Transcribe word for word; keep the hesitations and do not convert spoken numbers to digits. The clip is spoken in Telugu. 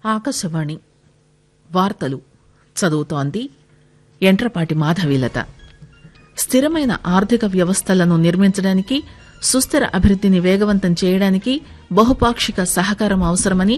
ఆకాశవాణి వార్తలు చదువుతోంది ఎంట్రపాటి మాధవీలత. స్థిరమైన ఆర్థిక వ్యవస్థలను నిర్మించడానికి, సుస్థిర అభివృద్దిని వేగవంతం చేయడానికి బహుపాక్షిక సహకారం అవసరమని